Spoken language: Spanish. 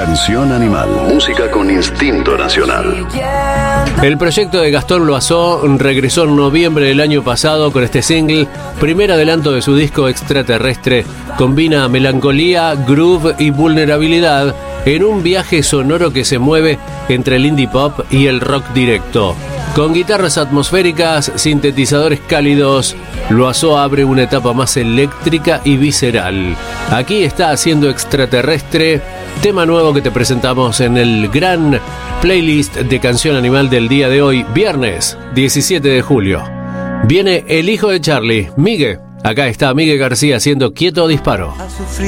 Canción Animal. Música con instinto nacional. El proyecto de Gastón Loazó regresó en noviembre del año pasado con este single, primer adelanto de su disco Extraterrestre. Combina melancolía, groove y vulnerabilidad en un viaje sonoro que se mueve entre el indie pop y el rock directo. Con guitarras atmosféricas, sintetizadores cálidos, Loazó abre una etapa más eléctrica y visceral. Aquí está haciendo Extraterrestre, tema nuevo que te presentamos en el gran playlist de Canción Animal del día de hoy, viernes 17 de julio. Viene el hijo de Charlie, Migue. Acá está Migue García haciendo Quieto Disparo.